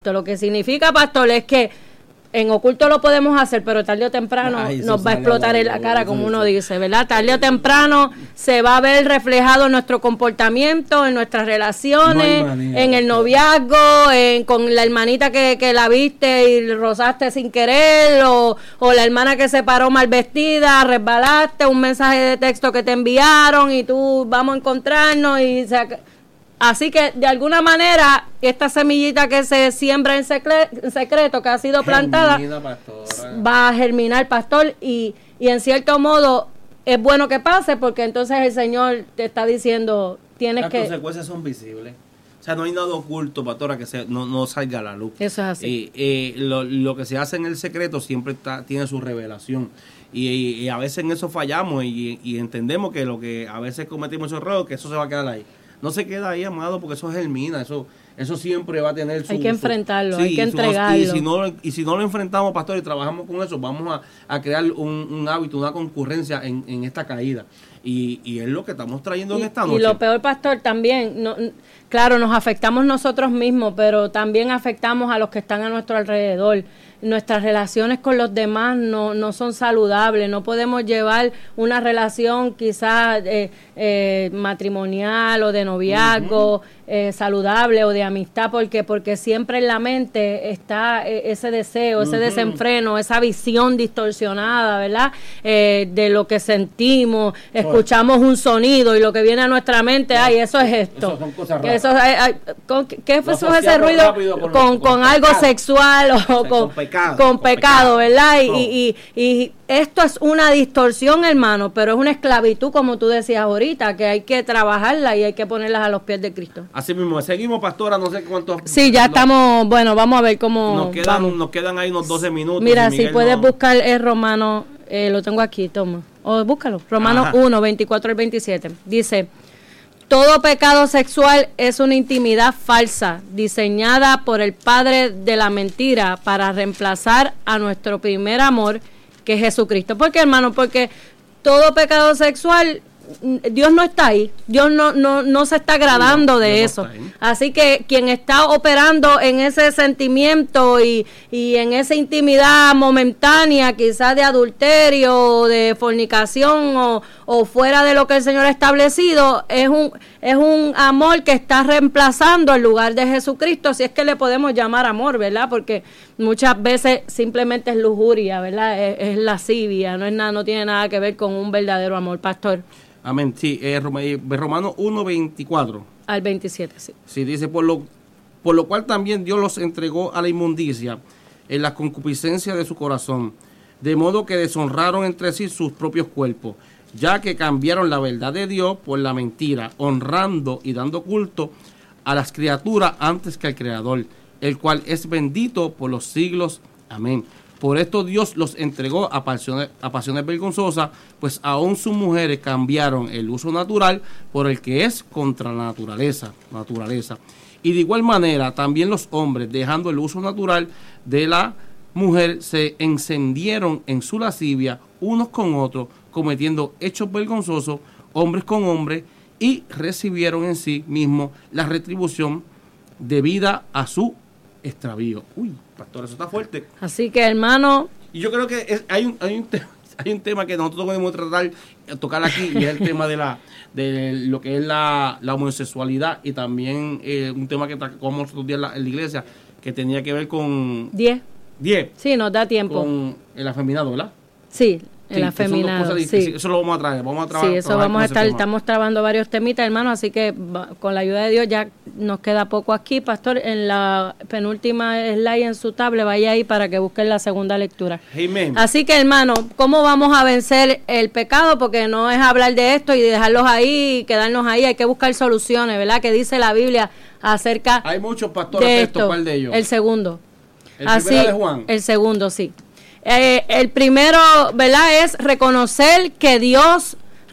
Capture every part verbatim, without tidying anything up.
oculto. Lo que significa, pastor, es que en oculto lo podemos hacer, pero tarde o temprano Ay, nos va a explotar en la cara, como uno dice, ¿verdad? Tarde o temprano se va a ver reflejado en nuestro comportamiento, en nuestras relaciones, no manera, en el noviazgo, en, con la hermanita que, que la viste y rozaste sin querer, o, o la hermana que se paró mal vestida, resbalaste, un mensaje de texto que te enviaron y tú vamos a encontrarnos y se... Así que, de alguna manera, esta semillita que se siembra en, secre- en secreto, que ha sido plantada, Germina, va a germinar, pastor, y, y en cierto modo es bueno que pase, porque entonces el Señor te está diciendo, tienes Las que... Las consecuencias son visibles. O sea, no hay nada oculto, pastora, que se, no, no salga a la luz. Eso es así. Eh, eh, lo, lo que se hace en el secreto siempre está, tiene su revelación. Y, y, y a veces en eso fallamos y, y entendemos que lo que a veces cometimos esos errores, que eso se va a quedar ahí. No se queda ahí, amado, porque eso germina, eso eso siempre va a tener su... Hay que enfrentarlo, su, hay sí, que entregarlo. Y si, no, y si no lo enfrentamos, pastor, y trabajamos con eso, vamos a, a crear un, un hábito, una concurrencia en, en esta caída. Y, y es lo que estamos trayendo y, en esta noche. Y lo peor, pastor, también, no, claro, nos afectamos nosotros mismos, pero también afectamos a los que están a nuestro alrededor. Nuestras relaciones con los demás no, no son saludables, no podemos llevar una relación quizás eh, eh, matrimonial o de noviazgo uh-huh. eh, saludable o de amistad, porque porque siempre en la mente está eh, ese deseo, ese uh-huh. desenfreno, esa visión distorsionada, ¿verdad? Eh, de lo que sentimos, escuchamos un sonido y lo que viene a nuestra mente, no, ay, eso es esto. Eso son cosas raras. Eso, ay, ay, con, ¿qué fue eso, ese ruido? Con, con, con algo sexual o, o sea, con... con Pecado, con, con pecado, pecado, ¿verdad? Y, y, y, y esto es una distorsión, hermano, pero es una esclavitud, como tú decías ahorita, que hay que trabajarla y hay que ponerlas a los pies de Cristo. Así mismo, seguimos, pastora, no sé cuántos... Sí, ya no, estamos, bueno, vamos a ver cómo... Nos quedan, nos quedan ahí unos doce minutos. Mira, si, si puedes no... buscar el Romano, eh, lo tengo aquí, toma, o búscalo, Romanos uno, veinticuatro al veintisiete, dice... Todo pecado sexual es una intimidad falsa, diseñada por el padre de la mentira para reemplazar a nuestro primer amor, que es Jesucristo. ¿Por qué, hermano? Porque todo pecado sexual, Dios no está ahí, Dios no no no se está agradando no, de Dios eso. No Así que quien está operando en ese sentimiento y, y en esa intimidad momentánea, quizás de adulterio, de fornicación o, o fuera de lo que el Señor ha establecido, es un es un amor que está reemplazando el lugar de Jesucristo, si es que le podemos llamar amor, ¿verdad? Porque muchas veces simplemente es lujuria, ¿verdad? Es, es lascivia, no es nada, no tiene nada que ver con un verdadero amor, pastor. Amén, sí, eh, Romanos uno, veinticuatro. Al veintisiete, sí. Sí, dice, por lo, por lo cual también Dios los entregó a la inmundicia en la concupiscencia de su corazón, de modo que deshonraron entre sí sus propios cuerpos, ya que cambiaron la verdad de Dios por la mentira, honrando y dando culto a las criaturas antes que al Creador, el cual es bendito por los siglos. Amén. Por esto Dios los entregó a pasiones, a pasiones vergonzosas, pues aún sus mujeres cambiaron el uso natural por el que es contra la naturaleza, naturaleza. Y de igual manera, también los hombres, dejando el uso natural de la mujer, se encendieron en su lascivia unos con otros, cometiendo hechos vergonzosos, hombres con hombres, y recibieron en sí mismos la retribución debida a su extravío. Uy, pastor, eso está fuerte. Así que, hermano... Y yo creo que es, hay, un, hay, un tema, hay un tema que nosotros podemos tratar, tocar aquí, y es el tema de la de lo que es la, la homosexualidad, y también eh, un tema que tocamos nosotros días en la, en la iglesia, que tenía que ver con... Diez. Diez. Sí, nos da tiempo. Con el afeminado, ¿verdad? Sí. El sí, afeminado, de, sí. Eso lo vamos a traer, vamos a trabajar. Sí, eso vamos a estar, estamos trabajando varios temitas, hermano, así que va, con la ayuda de Dios ya nos queda poco aquí, pastor. En la penúltima slide en su tablet, vaya ahí para que busquen la segunda lectura. Amen. Así que, hermano, ¿cómo vamos a vencer el pecado? Porque no es hablar de esto y dejarlos ahí y quedarnos ahí, hay que buscar soluciones, ¿verdad? Que dice la Biblia acerca Hay muchos pastores de esto, ¿cuál de ellos? El segundo. El así, primero de Juan. El segundo, sí. Eh, el primero, ¿verdad?, es reconocer que Dios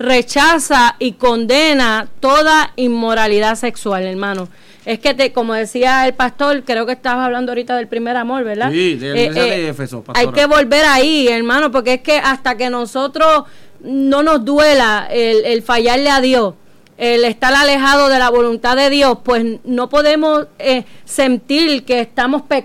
rechaza y condena toda inmoralidad sexual, hermano. Es que, te, como decía el pastor, creo que estabas hablando ahorita del primer amor, ¿verdad? Sí, de la iglesia eh, de Éfeso, pastora. Hay que volver ahí, hermano, porque es que hasta que nosotros no nos duela el, el fallarle a Dios, el estar alejado de la voluntad de Dios, pues no podemos eh, sentir que estamos pecando